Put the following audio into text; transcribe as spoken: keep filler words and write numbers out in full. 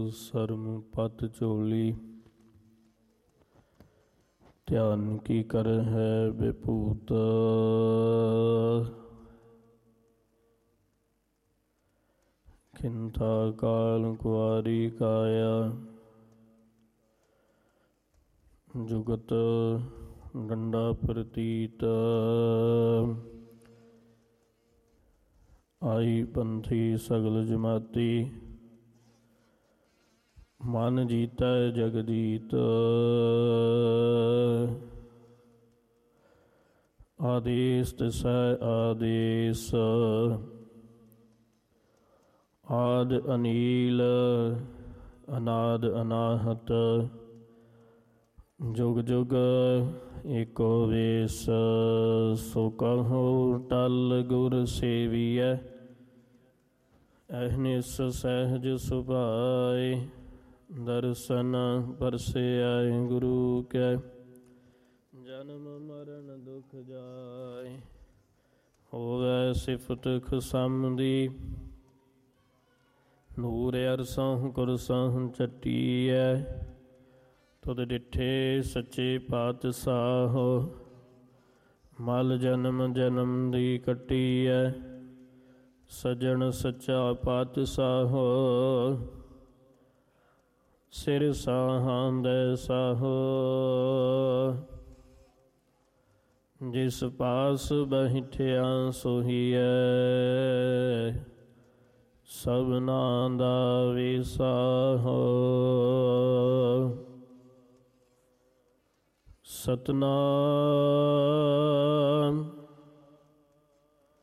ਸਰਮ ਪਤ ਝੋਲੀ। ਧਿਆਨ ਕੀ ਕਰ ਹੈ ਵਿਭੂਤ, ਖਿੰਥਾ ਕਾਲ ਕੁਆਰੀ ਕਾਇਆ। ਜੁਗਤ ਡੰਡਾ ਪ੍ਰਤੀਤ, ਆਈ ਪੰਥੀ ਸਗਲ ਜਮਾਤੀ। ਮਨ ਜੀਤੈ ਜਗ ਜੀਤ, ਆਦੇਸ ਤਿਸੈ ਆਦੇਸ। ਆਦ ਅਨੀਲ ਅਨਾਦ ਅਨਾਹਤ, ਜੁਗ ਜੁਗ ਏਕੋ ਵੇਸ। ਸੋ ਕਹੋ ਟਲ ਗੁਰ ਸੇਵੀਐ, ਅਹਨਿਸ ਸਹਿਜ ਸੁਭਾਏ। ਦਰਸ਼ਨ ਪਰਸਿਐ ਗੁਰੂ ਕੈ, ਜਨਮ ਮਰਨ ਦੁਖ ਜਾਏ। ਹੋਵੈ ਸਿਫਤ ਖਸਮ ਦੀ, ਨੂਰ ਅਰਸੋਂ ਕੁਰਸੋਂ ਚੱਟੀਐ। ਤੁਧ ਡਿਠੇ ਸੱਚੇ ਪਾਤਸ਼ਾਹ, ਮਲ ਜਨਮ ਜਨਮ ਦੀ ਕੱਟੀਐ। ਸਜਣ ਸੱਚਾ ਪਾਤਸ਼ਾਹ, ਸਿਰ ਸਾਹਾਂ ਦੈ ਸਾਹੋ। ਜਿਸ ਪਾਸ ਬੈਠਿਆ ਸੋਹੀਐ, ਸਭਨਾ ਦਾ ਵਿਸਾਹੋ। ਸਤਨਾਮ